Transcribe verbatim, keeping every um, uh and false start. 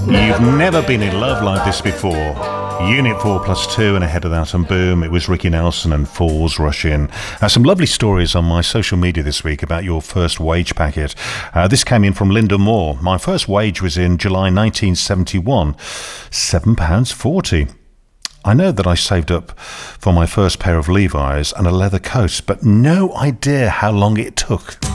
You've never been in love like this before. Unit four plus two, and ahead of that, and boom, it was Ricky Nelson and Falls Rush In. Uh, some lovely stories on my social media this week about your first wage packet. Uh, this came in from Linda Moore. My first wage was in July nineteen seventy-one, seven pounds forty. I know that I saved up for my first pair of Levi's and a leather coat, but no idea how long it took.